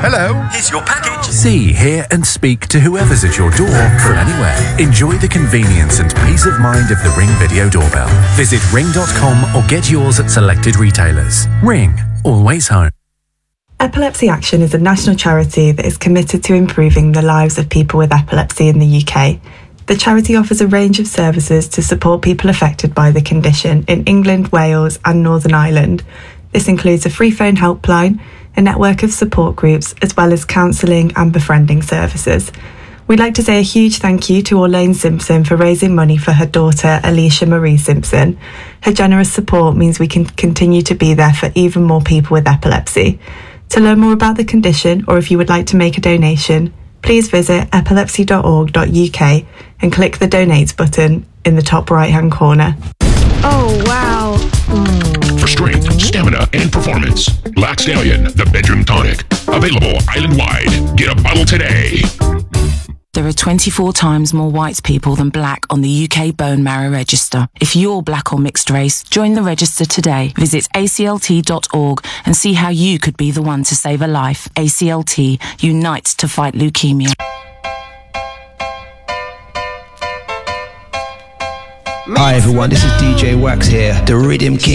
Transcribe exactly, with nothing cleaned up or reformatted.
Hello. Here's your package. See, hear and speak to whoever's at your door from anywhere. Enjoy the convenience and peace of mind of the Ring Video Doorbell. Visit ring dot com or get yours at selected retailers. Ring. Always home. Epilepsy Action is a national charity that is committed to improving the lives of people with epilepsy in the U K. The charity offers a range of services to support people affected by the condition in England, Wales and Northern Ireland. This includes a free phone helpline, a network of support groups, as well as counselling and befriending services. We'd like to say a huge thank you to Orlane Simpson for raising money for her daughter, Alicia Marie Simpson. Her generous support means we can continue to be there for even more people with epilepsy. To learn more about the condition, or if you would like to make a donation, please visit epilepsy dot org dot U K and click the Donate button in the top right-hand corner. Oh, wow. Mm. For strength, stamina, and performance, Black Stallion, the bedroom tonic. Available island-wide. Get a bottle today. There are twenty-four times more white people than black on the U K Bone Marrow Register. If you're black or mixed race, join the register today. Visit A C L T dot org and see how you could be the one to save a life. A C L T unites to fight leukemia. Hi everyone, this is D J Wax here, the Rhythm King.